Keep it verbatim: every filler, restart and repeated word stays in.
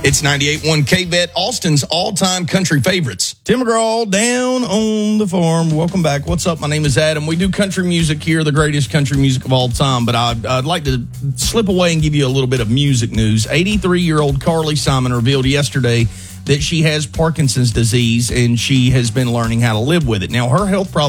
It's ninety-eight point one K-Bet, Austin's all-time country favorites. Tim McGraw down on the farm. Welcome back. What's up? My name is Adam. We do country music here, the greatest country music of all time, but I'd, I'd like to slip away and give you a little bit of music news. eighty-three-year-old Carly Simon revealed yesterday that she has Parkinson's disease, and she has been learning how to live with it. Now, her health problems